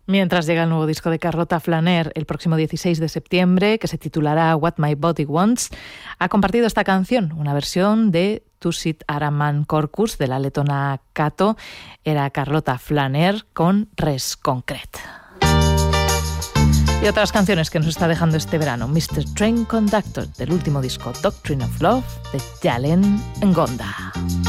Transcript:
Mientras llega el nuevo disco de Carlota Flaner el próximo 16 de septiembre, que se titulará What My Body Wants, ha compartido esta canción, una versión de Tusit Araman Corcus de la letona Kato. Era Carlota Flaner con Res Concret. Y otras canciones que nos está dejando este verano, Mr. Train Conductor, del último disco Doctrine of Love, de Jalen Ngonda.